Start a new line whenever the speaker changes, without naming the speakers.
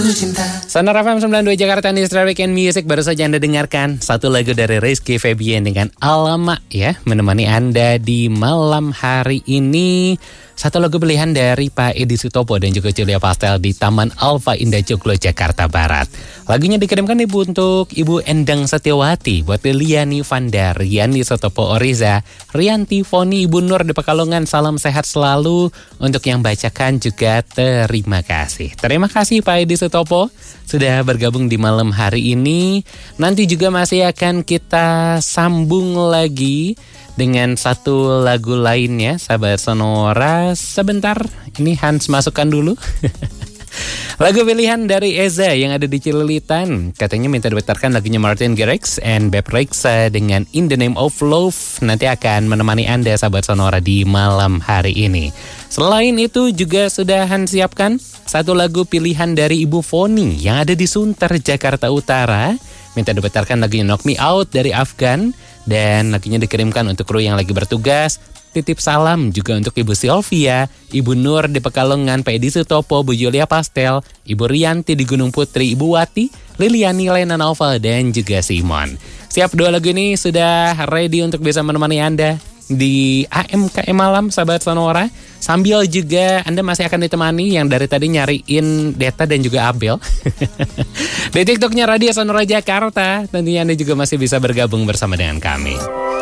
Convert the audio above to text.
Sonora FM 92 Jakarta Nistra Weekend Music. Baru saja Anda dengarkan satu lagu dari Rizky Febian dengan Alamak ya, menemani Anda di malam hari ini. Satu lagu pilihan dari Pak Edi Sutopo dan juga Julia Pastel di Taman Alfa Indah Joglo, Jakarta Barat. Lagunya dikirimkan untuk Ibu Endang Setiawati, buat Liliani Vandari, Yani Sutopo Oriza, Rianti Foni, Ibu Nur di Pekalongan. Salam sehat selalu. Untuk yang bacakan juga terima kasih. Terima kasih Pak Edi Sutopo sudah bergabung di malam hari ini. Nanti juga masih akan kita sambung lagi dengan satu lagu lainnya, sahabat Sonora. Sebentar, ini Hans masukkan dulu. Lagu pilihan dari Eza yang ada di Cililitan. Katanya minta diputarkan lagunya Martin Garrix and Beb Rexha dengan In the Name of Love. Nanti akan menemani Anda, sahabat Sonora, di malam hari ini. Selain itu juga sudah Hans siapkan satu lagu pilihan dari Ibu Foni yang ada di Sunter, Jakarta Utara. Minta diputarkan lagunya Knock Me Out dari Afgan. Dan lagunya dikirimkan untuk kru yang lagi bertugas. Titip salam juga untuk Ibu Sylvia, Ibu Nur di Pekalongan, Pak Edi Sutopo, Bu Julia Pastel, Ibu Rianti di Gunung Putri, Ibu Wati, Liliani, Lena Novel, dan juga Simon. Siap, dua lagu ini sudah ready untuk bisa menemani Anda di AMKM Malam, sahabat Sonora. Sambil juga Anda masih akan ditemani yang dari tadi nyariin Deta dan juga Abel di TikToknya Radio Sonora Jakarta. Tentunya Anda juga masih bisa bergabung bersama dengan kami.